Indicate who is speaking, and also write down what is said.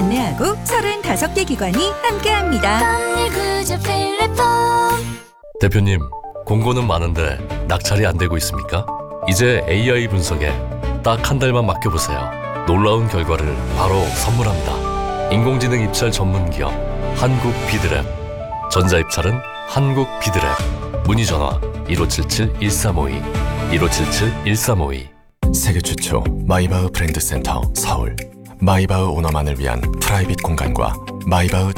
Speaker 1: 안내하고 35개 기관이 함께합니다.
Speaker 2: 대표님, 공고는 많은데 낙찰이 안 되고 있습니까? 이제 AI 분석에 딱 한 달만 맡겨보세요. 놀라운 결과를 바로 선물합니다. 인공지능 입찰 전문 기업 한국 비드랩. 전자입찰은 한국 비드랩. 문의 전화 1577-1352 1577-1352.
Speaker 3: 세계 최초 마이바흐 브랜드 센터 서울. 마이바흐 오너만을 위한 프라이빗 공간과 마이바흐